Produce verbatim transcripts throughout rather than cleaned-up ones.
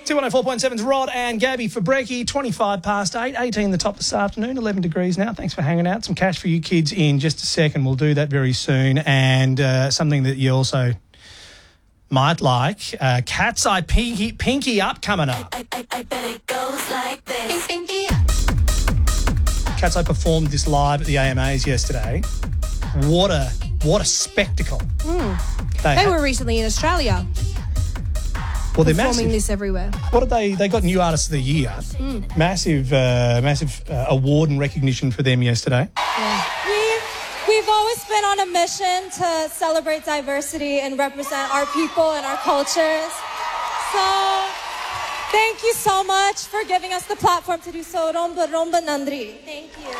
two one oh four point seven's Rod and Gabby for Brekkie, twenty-five past eight, eighteen the top this afternoon, eleven degrees now. Thanks for hanging out. Some cash for you kids in just a second. We'll do that very soon. And uh, something that you also might like, uh, Cat's Eye Pinky, Pinky Up coming up. I, I, I bet it goes like this. Pinky up. Cat's Eye performed this live at the A M As yesterday. What a what a spectacle. Mm. They, they had, were recently in Australia. well, they're performing massive. this everywhere. What did they? They got New Artist of the Year. Mm. Massive, uh, massive uh, award and recognition for them yesterday. Yeah. We've, we've always been on a mission to celebrate diversity and represent our people and our cultures. So thank you so much for giving us the platform to do so. Romba Romba Nandri. Thank you.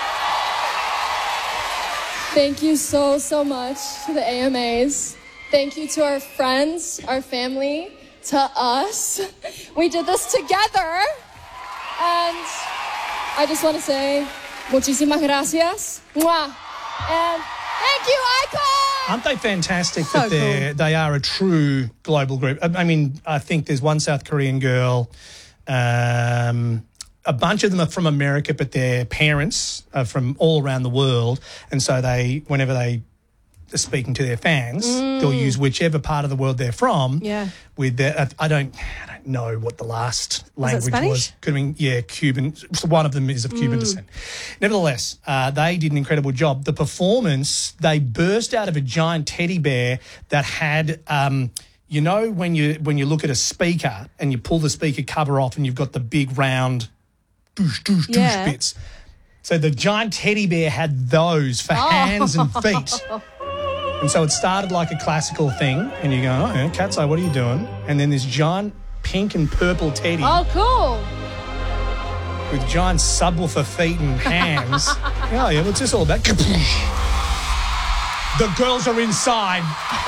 Thank you so, so much to the A M As. Thank you to our friends, our family, to us. We did this together. And I just want to say, muchísimas gracias. Mwah. And thank you, Icon! Aren't they fantastic So that they're, cool. they are a true global group? I, I mean, I think there's one South Korean girl. Um, a bunch of them are from America, but their parents are from all around the world. And so they, whenever they are speaking to their fans, Mm. they'll use whichever part of the world they're from. Yeah. With their, I I don't, I don't know what the last language Spanish? was. Could have been, yeah, Cuban. So one of them is of Cuban Mm. descent. Nevertheless, uh, they did an incredible job. The performance, they burst out of a giant teddy bear that had, um, you know, when you when you look at a speaker and you pull the speaker cover off and you've got the big round doosh, doosh, doosh Yeah. bits. So the giant teddy bear had those for Oh. hands and feet. And so it started like a classical thing, and you go, oh, yeah, Cat's Eye, what are you doing? And then this giant pink and purple teddy Oh, cool. with giant subwoofer feet and hands. Oh, yeah, what's this all about? Kapoosh. The girls are inside.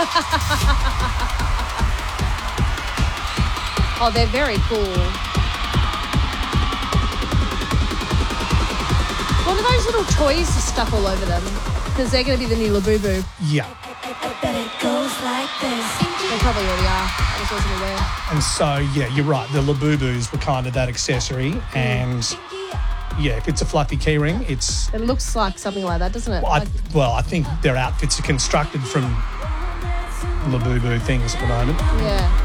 Oh, they're very cool. What are those little toys stuck all over them? Because they're going to be the new Labubu. Yeah. I, I bet it goes like this. They probably already are. I just wasn't aware. And so, yeah, you're right. The Labubus were kind of that accessory. And, yeah, if it's a fluffy keyring, it's... It looks like something like that, doesn't it? I, Like- well, I think their outfits are constructed from Labubu things at the moment. yeah.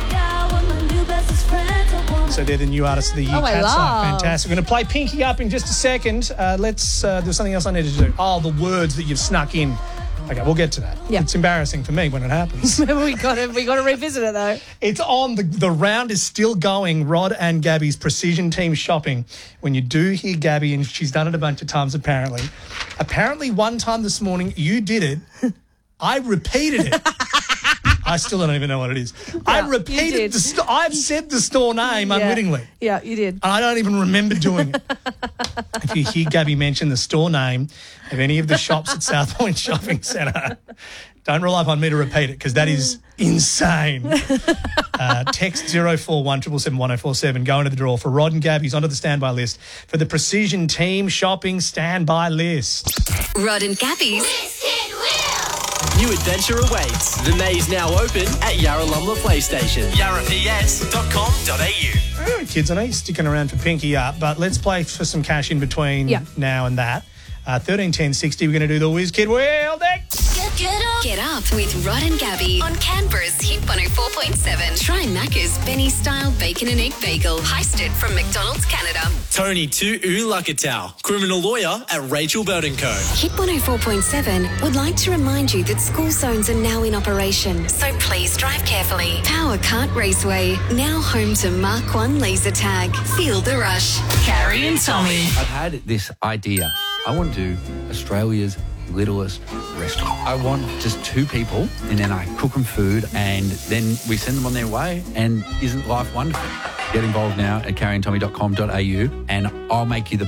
So they're the new artist of the year. Oh, I Cat's Eye. love. Fantastic. We're going to play Pinky Up in just a second. Uh, let's. Uh, there's something else I need to do. Oh, the words that you've snuck in. Okay, we'll get to that. Yeah. It's embarrassing for me when it happens. we got to we got to revisit it though. It's on. The, the round is still going. Rod and Gabby's precision team shopping. When you do hear Gabby, and she's done it a bunch of times apparently. Apparently one time this morning you did it. I repeated it. I still don't even know what it is. I you repeated did. the sto- I've said the store name unwittingly. Yeah, you did. And I don't even remember doing it. If you hear Gabby mention the store name of any of the shops at South Point Shopping Centre, don't rely upon me to repeat it because that is insane. Uh, text zero four one seven seven one zero four seven. Go into the draw for Rod and Gabby's onto the standby list for the Precision Team Shopping Standby List. Rod and Gabby's. New adventure awaits. The maze now open at Yarralumla PlayStation. yarra p s dot com dot a u. All right, kids, I know you're sticking around for Pinky Up, but let's play for some cash in between Yeah. now and that. Uh, thirteen ten sixty, we're going to do the Whiz Kid Wheel Deck. Get, get up. Get up with Rod and Gabby on Canberra's Hit one oh four point seven. Try Macca's Benny-style bacon and egg bagel. Heisted from McDonald's Canada. Tony Tu Lakatau, criminal lawyer at Rachel Burton Co. Hit one oh four point seven would like to remind you that school zones are now in operation, so please drive carefully. Power Kart Raceway, now home to Mark one laser tag. Feel the rush. Carrie and Tommy. I've had this idea. I want to do Australia's littlest restaurant. I want just two people and then I cook them food and then we send them on their way. And isn't life wonderful? Get involved now at carrie and tommy dot com dot a u and I'll make you the